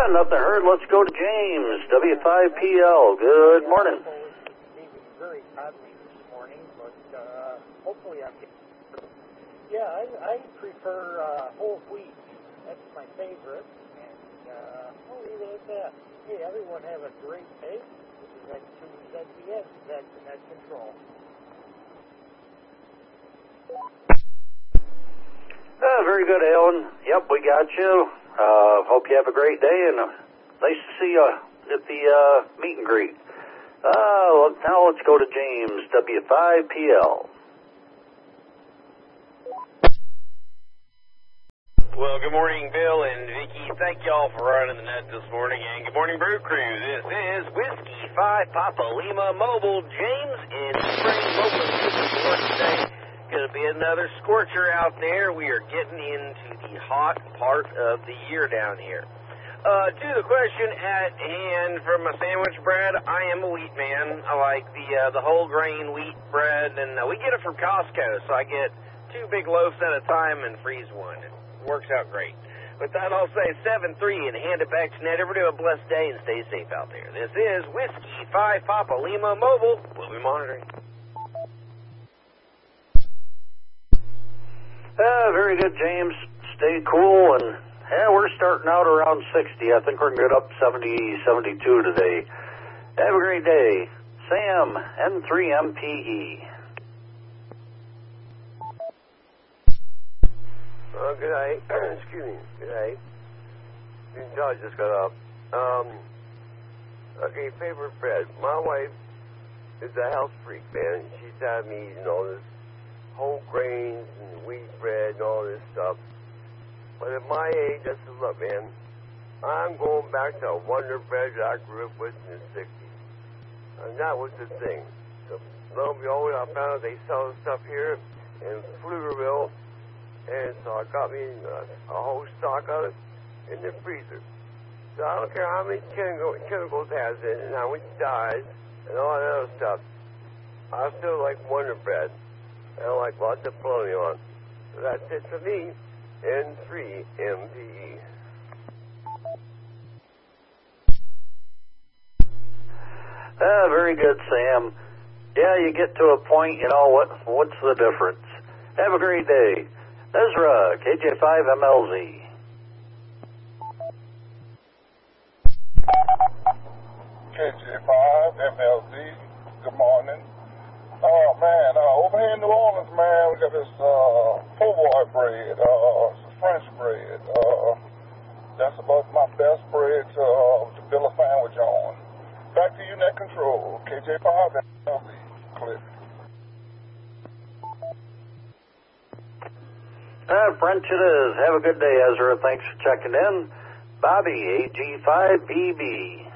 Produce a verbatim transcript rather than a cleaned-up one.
Uh, nothing heard. Let's go to James, W five P L. Good morning. Very cloudy this morning, but uh, hopefully I'm getting. Yeah, I, I prefer uh, whole wheat. That's my favorite, and uh, I'll leave it at that. Hey, everyone have a great day. This is X two Z B S, Net Control. Uh, very good, Alan. Yep, we got you. Uh, hope you have a great day, and uh, nice to see you at the uh, meet and greet. Uh, now let's go to James, W five P L. Well, good morning, Bill and Vicki. Thank y'all for running the net this morning, and good morning, Brew Crew. This is Whiskey five Papa Lima Mobile. James in Spring Mobile today. Going to be another scorcher out there. We are getting into the hot part of the year down here. Uh, to the question at hand from my sandwich bread, I am a wheat man. I like the uh, the whole grain wheat bread, and uh, we get it from Costco, so I get two big loaves at a time and freeze one. It works out great. With that, I'll say seven three and hand it back to Ned. Everybody have a blessed day and stay safe out there. This is Whiskey five Papa Lima Mobile. We'll be monitoring. Uh, very good, James. Stay cool, and yeah, we're starting out around sixty. I think we're going to get up seventy, seventy-two today. Have a great day. Sam, N three M P E. Oh, good day. Excuse me. Good day. I just got up. Um, okay, favorite bread. My wife is a health freak, man. She's had me eating all this whole grains and wheat bread and all this stuff. But at my age, I said, look, man, I'm going back to a Wonder Bread that I grew up with in the sixties. And that was the thing. So, lo and behold, I found out they sell the stuff here in Pflugerville. And so I got me a, a whole stock of it in the freezer. So I don't care how many chemical, chemicals it has in it and how much dyes and all that other stuff. I still like Wonder Bread. I like lots of bologna on. So that's it for me. N three M P E. Ah, very good, Sam. Yeah, you get to a point, you know, what? what's the difference? Have a great day. Ezra, K J five M L Z. K J five M L Z, good morning. Oh, man, uh, over here in New Orleans, man, we got this uh, po' boy bread, uh, French bread. Uh, that's about my best bread to, uh, to build a sandwich on. Back to you, Net Control, K J five M L Z, Cliff. Uh, French it is. Have a good day, Ezra. Thanks for checking in. Bobby, A G five B B.